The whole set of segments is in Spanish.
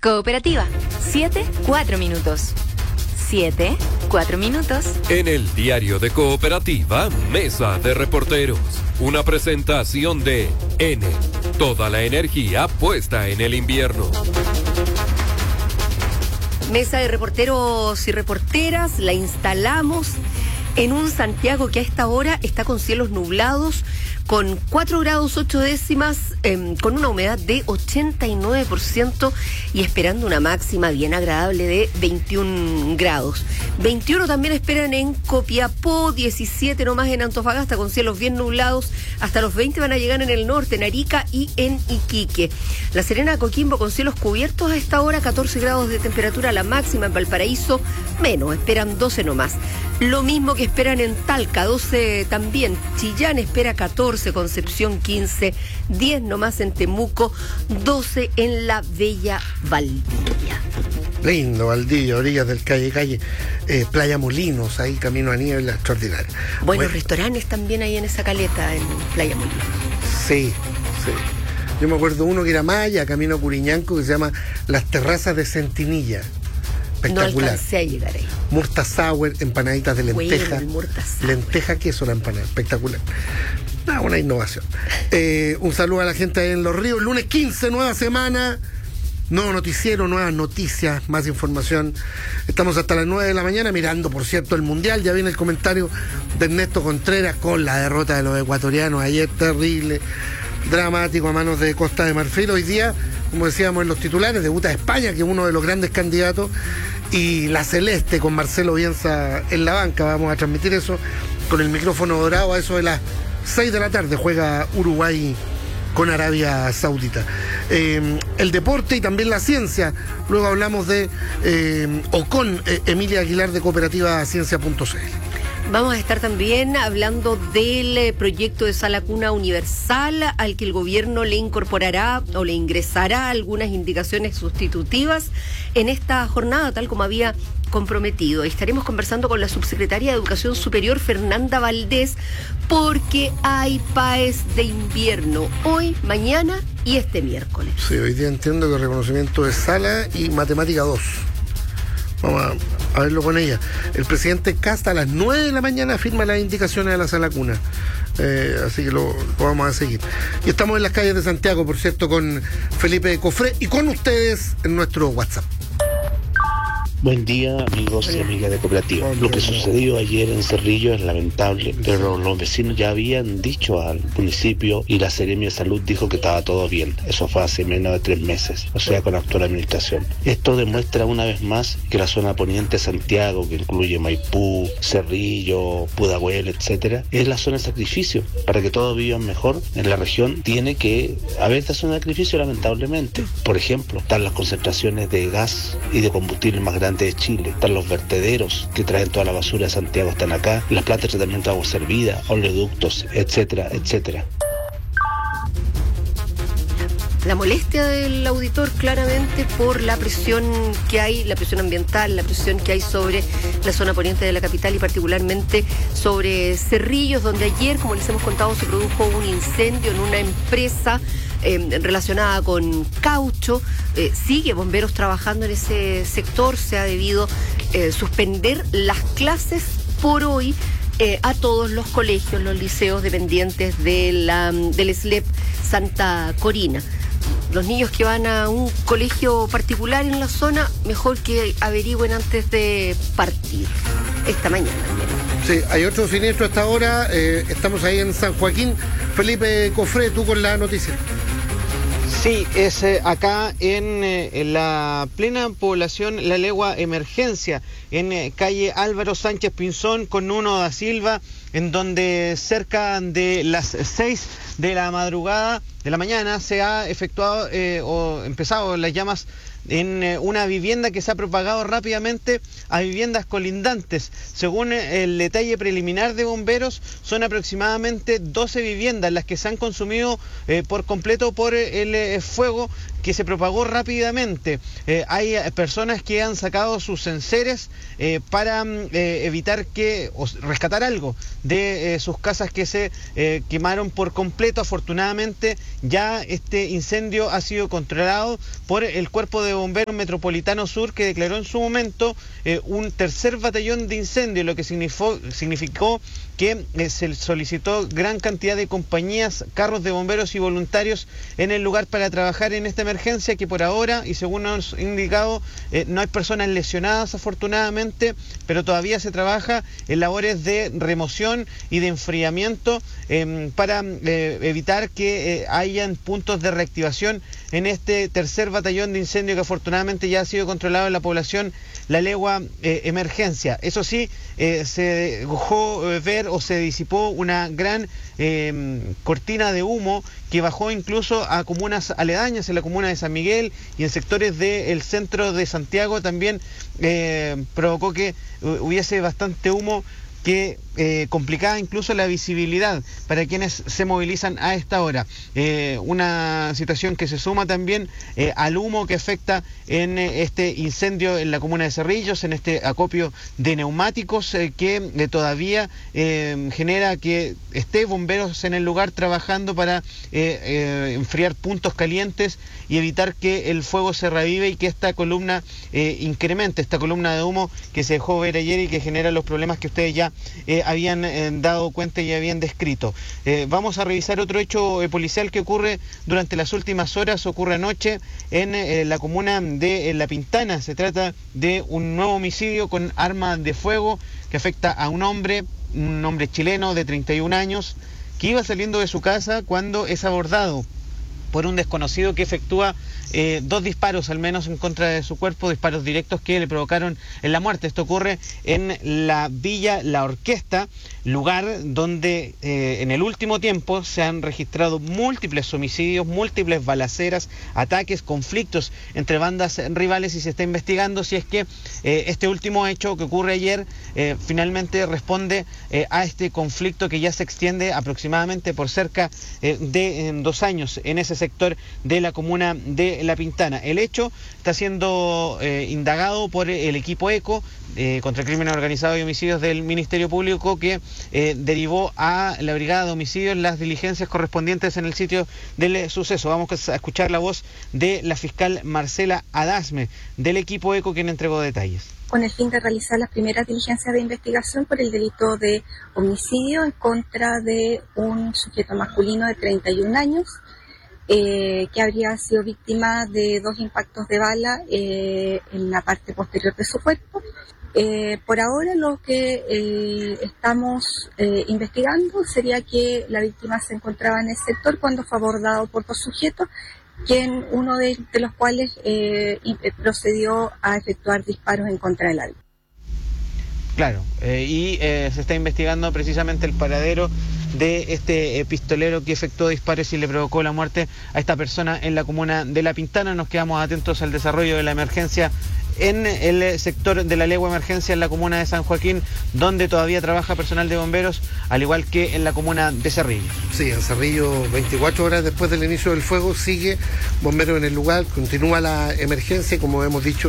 Cooperativa, 7-4 minutos. 7-4 minutos. En el diario de Cooperativa, Mesa de Reporteros. Una presentación de N. Toda la energía puesta en el invierno. Mesa de reporteros y reporteras, la instalamos en un Santiago que a esta hora está con cielos nublados, con 4 grados 8 décimas, con una humedad de 89% y esperando una máxima bien agradable de 21 grados. 21 también esperan en Copiapó, 17 nomás en Antofagasta, con cielos bien nublados. Hasta los 20 van a llegar en el norte, en Arica y en Iquique. La Serena, Coquimbo con cielos cubiertos a esta hora, 14 grados de temperatura, la máxima. En Valparaíso menos, esperan 12 nomás. Lo mismo que esperan en Talca, 12 también. Chillán espera 14, Concepción 15, 10 nomás en Temuco, 12 en la Bella Valdivia. Lindo, Valdivia, orillas del calle, Playa Molinos, ahí camino a Niebla, extraordinario. Buenos restaurantes también ahí en esa caleta, en Playa Molinos. Sí. Yo me acuerdo uno que era Maya, camino a Curiñanco, que se llama Las Terrazas de Centinilla. Espectacular. No alcancé a llegar ahí. Murta sour, empanaditas de lenteja. Lenteja queso la empanada, espectacular. Una innovación. Un saludo a la gente ahí en Los Ríos. Lunes 15, nueva semana. Nuevo noticiero, nuevas noticias, más información. Estamos hasta las 9 de la mañana mirando, por cierto, el Mundial. Ya viene el comentario de Ernesto Contreras con la derrota de los ecuatorianos ayer, terrible, dramático a manos de Costa de Marfil. Hoy día, como decíamos en los titulares, debuta España, que es uno de los grandes candidatos, y la Celeste con Marcelo Bielsa en la banca. Vamos a transmitir eso con el micrófono dorado. A eso de las 6 de la tarde juega Uruguay con Arabia Saudita. El deporte y también la ciencia. Luego hablamos de o con Emilia Aguilar de Cooperativa Ciencia.cl. Vamos a estar también hablando del proyecto de sala cuna universal al que el gobierno le incorporará o le ingresará algunas indicaciones sustitutivas en esta jornada, tal como había comprometido. Estaremos conversando con la subsecretaria de Educación Superior, Fernanda Valdés, porque hay PAES de invierno hoy, mañana y este miércoles. Sí, hoy día entiendo que reconocimiento de sala y matemática 2. Vamos a verlo con ella. El presidente Kast a las 9 de la mañana firma las indicaciones de la sala cuna. Así que lo vamos a seguir. Y estamos en las calles de Santiago, por cierto, con Felipe Cofré y con ustedes en nuestro WhatsApp. Buen día, amigos y amigas de Cooperativa. Lo que sucedió ayer en Cerrillo es lamentable, pero los vecinos ya habían dicho al municipio y la Seremia de Salud dijo que estaba todo bien. Eso fue hace menos de 3 meses, o sea, con la actual administración. Esto demuestra una vez más que la zona poniente de Santiago, que incluye Maipú, Cerrillo, Pudahuel, etcétera, es la zona de sacrificio. Para que todos vivan mejor en la región, tiene que haber esta zona de sacrificio, lamentablemente. Por ejemplo, están las concentraciones de gas y de combustible más grandes de Chile, están los vertederos que traen toda la basura de Santiago, están acá, las plantas de tratamiento de agua servida, oleoductos, etcétera, etcétera. La molestia del auditor claramente por la presión que hay, la presión ambiental, la presión que hay sobre la zona poniente de la capital y particularmente sobre Cerrillos, donde ayer, como les hemos contado, se produjo un incendio en una empresa relacionada con caucho. Sigue bomberos trabajando en ese sector. Se ha debido suspender las clases por hoy a todos los colegios, los liceos dependientes del SLEP Santa Corina. Los niños que van a un colegio particular en la zona, mejor que averigüen antes de partir, esta mañana al menos. Sí, hay otro siniestro hasta ahora. Estamos ahí en San Joaquín. Felipe Cofré, tú con la noticia. Sí, es acá en la plena población La Legua Emergencia, en calle Álvaro Sánchez Pinzón con Nuno da Silva, en donde cerca de las 6 de la madrugada de la mañana se ha efectuado o empezado las llamas en una vivienda que se ha propagado rápidamente a viviendas colindantes. Según el detalle preliminar de bomberos, son aproximadamente 12 viviendas las que se han consumido por completo por el fuego que se propagó rápidamente. Hay personas que han sacado sus enseres para evitar que o rescatar algo de sus casas que se quemaron por completo. Afortunadamente ya este incendio ha sido controlado por el Cuerpo de Bomberos Metropolitano Sur, que declaró en su momento un tercer batallón de incendio, lo que significó que se solicitó gran cantidad de compañías, carros de bomberos y voluntarios en el lugar para trabajar en esta emergencia, que por ahora, y según nos ha indicado, no hay personas lesionadas afortunadamente, pero todavía se trabaja en labores de remoción y de enfriamiento para evitar que hayan puntos de reactivación en este tercer batallón de incendio que afortunadamente ya ha sido controlado en la población La Legua Emergencia. Eso sí, se dejó ver o se disipó una gran cortina de humo que bajó incluso a comunas aledañas, en la comuna de San Miguel y en sectores del centro de Santiago. También provocó que hubiese bastante humo que complicaba incluso la visibilidad para quienes se movilizan a esta hora. Una situación que se suma también al humo que afecta en este incendio en la comuna de Cerrillos, en este acopio de neumáticos que todavía genera que esté bomberos en el lugar trabajando para enfriar puntos calientes y evitar que el fuego se revive y que esta columna incremente, esta columna de humo que se dejó ver ayer y que genera los problemas que ustedes ya habían dado cuenta y habían descrito. Vamos a revisar otro hecho policial que ocurre durante las últimas horas. Ocurre anoche en la comuna de La Pintana. Se trata de un nuevo homicidio con arma de fuego que afecta a un hombre chileno de 31 años que iba saliendo de su casa cuando es abordado por un desconocido que efectúa 2 disparos al menos en contra de su cuerpo, disparos directos que le provocaron la muerte. Esto ocurre en la Villa La Orquesta, lugar donde en el último tiempo se han registrado múltiples homicidios, múltiples balaceras, ataques, conflictos entre bandas rivales, y se está investigando si es que este último hecho que ocurre ayer finalmente responde a este conflicto que ya se extiende aproximadamente por cerca de 2 años en ese sector de la comuna de La Pintana. El hecho está siendo indagado por el equipo ECO contra el crimen organizado y homicidios del Ministerio Público, que derivó a la Brigada de Homicidios las diligencias correspondientes en el sitio del suceso. Vamos a escuchar la voz de la fiscal Marcela Adasme del equipo ECO, quien entregó detalles. Con el fin de realizar las primeras diligencias de investigación por el delito de homicidio en contra de un sujeto masculino de 31 años, que habría sido víctima de 2 impactos de bala en la parte posterior de su cuerpo. Por ahora lo que estamos investigando sería que la víctima se encontraba en el sector cuando fue abordado por 2 sujetos, uno de los cuales procedió a efectuar disparos en contra del alma. Claro, y se está investigando precisamente el paradero de este pistolero que efectuó disparos y le provocó la muerte a esta persona en la comuna de La Pintana. Nos quedamos atentos al desarrollo de la emergencia en el sector de La Legua Emergencia en la comuna de San Joaquín, donde todavía trabaja personal de bomberos, al igual que en la comuna de Cerrillo. Sí, en Cerrillo, 24 horas después del inicio del fuego, sigue bomberos en el lugar, continúa la emergencia y, como hemos dicho,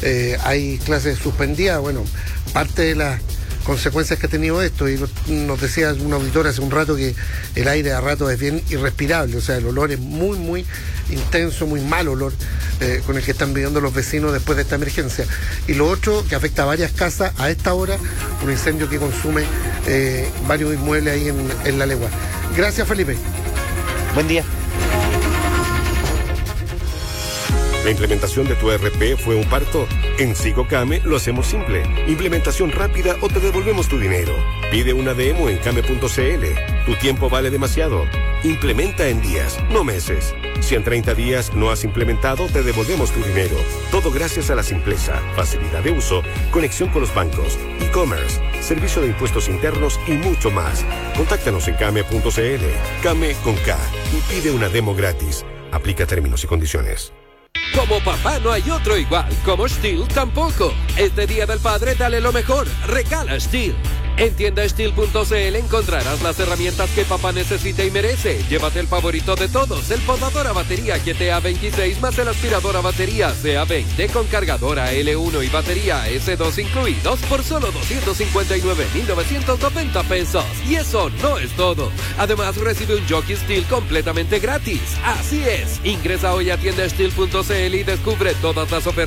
hay clases suspendidas. Bueno, parte de las consecuencias que ha tenido esto, y nos decía un auditor hace un rato que el aire a rato es bien irrespirable, o sea, el olor es muy, muy intenso, muy mal olor con el que están viviendo los vecinos después de esta emergencia. Y lo otro, que afecta a varias casas a esta hora, un incendio que consume varios inmuebles ahí en La Legua. Gracias, Felipe. Buen día. ¿La implementación de tu ERP fue un parto? En Sigocame lo hacemos simple. Implementación rápida o te devolvemos tu dinero. Pide una demo en came.cl. Tu tiempo vale demasiado. Implementa en días, no meses. Si en 30 días no has implementado, te devolvemos tu dinero. Todo gracias a la simpleza, facilidad de uso, conexión con los bancos, e-commerce, servicio de impuestos internos y mucho más. Contáctanos en came.cl. Came con K y pide una demo gratis. Aplica términos y condiciones. Como papá no hay otro igual, como Stihl tampoco. Este Día del Padre dale lo mejor, regala Stihl. En tiendasteel.cl encontrarás las herramientas que papá necesita y merece. Llévate el favorito de todos, el podador a batería GTA 26 más el aspirador a batería CA20 con cargadora L1 y batería S2 incluidos por solo 259,990 pesos. Y eso no es todo. Además recibe un Jockey Steel completamente gratis. Así es. Ingresa hoy a tiendasteel.cl y descubre todas las ofertas